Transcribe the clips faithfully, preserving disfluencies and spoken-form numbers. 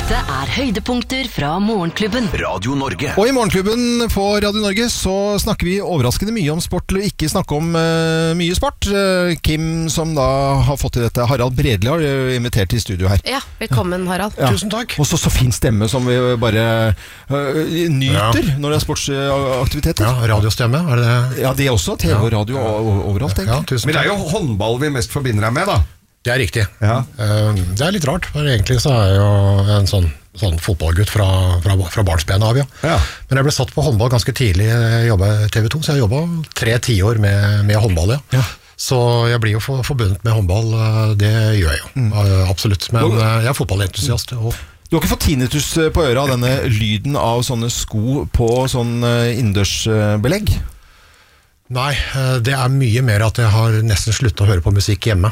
Dette er høydepunkter fra Morgenklubben. Radio Norge. Og i Morgenklubben på Radio Norge så snakker vi overraskende mye om sport, eller ikke snakke om uh, mye sport. Uh, Kim, som da har fått til dette, Harald Bredli har invitert til studio her. Ja, velkommen Harald. Ja. Tusen takk. Og så, så fin stemme som vi bare uh, nyter ja. Når det er sportsaktiviteter. Ja, radiostemme, er det det? Ja, det er også TV og radio ja. overalt, egentlig. Ja, tusen takk. Men det er jo håndball vi mest forbinder deg med, da. Det er riktig. Ja. Det er litt rart, for egentlig så er jeg jo en sånn, sånn fotballgutt fra, fra, fra barnsben av, ja. Ja. Men jeg ble satt på håndball ganske tidlig. Jeg jobbet i T V to, så jeg jobbet tre tiår med, med håndball, ja. Ja. Så jeg blir jo for, forbundet med håndball, det gjør jeg jo, mm. absolutt. Men jeg er fotballentusiast. Og du har ikke fått tinnitus på øret av denne lyden av sånne sko på sånn innendørsbelegg? Nei, det er mye mer at jeg har nesten sluttet å høre på musikk hjemme.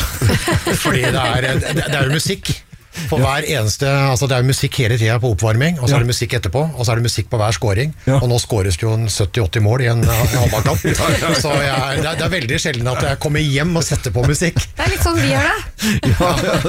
Fordi det er, det, det er jo musikk for hver eneste, altså det er jo musikk hele tiden på oppvarming, og så er det musikk etterpå, og så er det musikk på hver scoring, ja. Og nå scores det jo sytti åtti mål i en håndballkamp. Så jeg, det, er, det er veldig sjelden at jeg kommer hjem og setter på musikk. Det er litt sånn vi gjør det. Ja,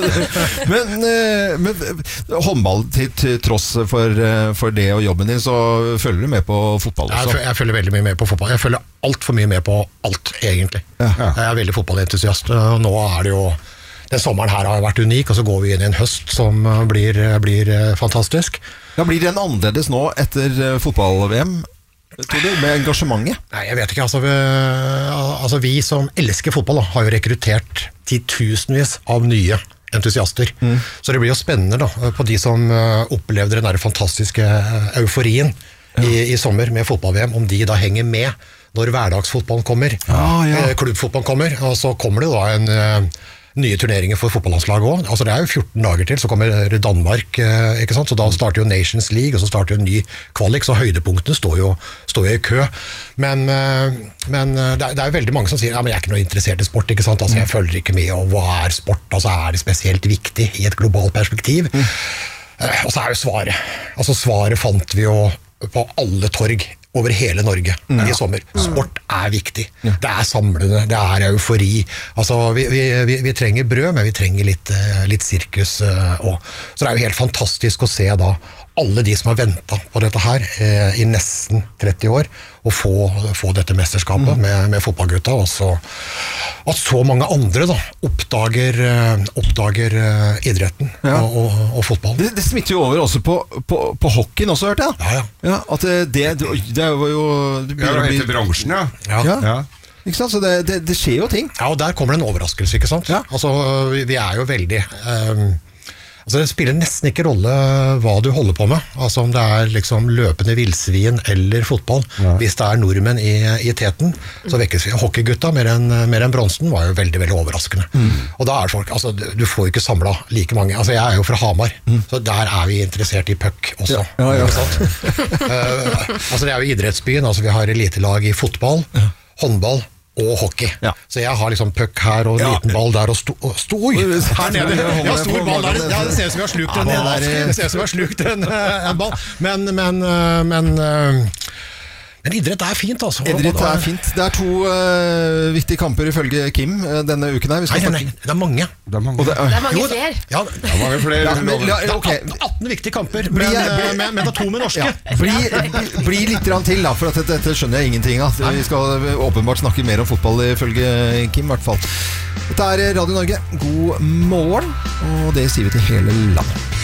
men, men håndball til, til tross for, for det og jobben din, så følger du med på fotball også? Jeg, jeg følger veldig mye med på fotball. Jeg følger alt for mye med på alt, egentlig. Ja. Jeg er veldig fotballentusiast, og nå er det jo den sommeren her har vært unik, og så går vi inn i en høst som blir, blir fantastisk. Ja, blir det en annerledes nå etter fotball-V M, tror du, med engasjementet? Nei, jeg vet ikke, altså vi, altså vi som elsker fotball da, har jo rekruttert titusenvis av nye entusiaster. Mm. Så det blir jo spennende da, på de som opplevde den der fantastiske euforien ja. i, i sommer med fotball-V M, om de da henger med når hverdagsfotballen kommer, ah, ja. klubbfotballen kommer, og så kommer det da en nye turneringer for fotballandslag også. Altså det er jo fjorten dager til, så kommer Danmark, ikke sant? Så da starter jo Nations League, og så starter jo en ny kvalik, så høydepunktene står jo, står jo i kø. Men, men det er jo veldig mange som sier, ja, men jeg er ikke noe interessert i sport, ikke sant? Altså jeg følger ikke med, og hva er sport? Altså er det spesielt viktig i et globalt perspektiv? Mm. Og så er jo svaret. Altså svaret fant vi jo på alle torg over hele Norge mm. i sommer. Sport er viktig. Ja. Det er samlende, det er eufori. Altså, vi, vi, vi trenger brød, men vi trenger litt, litt sirkus også. Så det er jo helt fantastisk å se da alle de som har ventet på dette her eh, i nesten tretti år, og få, få dette mesterskapet mm. med, med fotballgutta, og så at så mange andre da oppdager, oppdager uh, idretten ja. og, og, og fotball. Det, det smitter jo over også på, på, på hockeyen også, hørte jeg. Ja, ja. Ja, at det, det var jo... Det ja, det heter bransjen, ja. Ja. Ja. Ja. Ikke sant? Så det, det, det skjer jo ting. Ja, og der kommer det en overraskelse, ikke sant? Ja. Altså, vi, vi er jo veldig... Um, Altså det spiller nesten ikke rolle hva du holder på med, altså om det er liksom løpende vilsvin eller fotball. Ja. Hvis det er nordmenn i, i teten, så vekkes vi. Hockeygutta mer enn, mer enn bronsen var jo veldig, veldig overraskende. Mm. Og da er folk, altså du får jo ikke samlet like mange, altså jeg er jo fra Hamar, mm. så der er vi interessert i puck også. Ja. Ja, ja. uh, altså det er jo idrettsbyen, altså vi har elitelag i fotball, ja. håndball, og hockey. Ja. Så jeg har liksom puck her og ja. liten ball der og sto... Sto oi! Her nede! Ja, stor ball der. Ja, det ser ut som vi har slukt en, ja, det det ser ut som vi har slukt en, en ball. Men, men, men, men idrett er fint, altså. Idrett er fint. Det er to uh, viktige kamper ifølge Kim denne uken her. Nei, nei, nei, det er mange. Det er mange, det er, det er mange flere. Ja, det er mange flere. Ja, men, ja, okay. Det er atten viktige kamper, men, bli, men, men det er to med norske. Ja. Bli, bli, bli litt til, da, for dette, dette skjønner jeg ingenting av. Vi skal åpenbart snakke mer om fotball ifølge Kim, i hvert fall. Dette er Radio Norge. God morgen, og det sier vi til hele landet.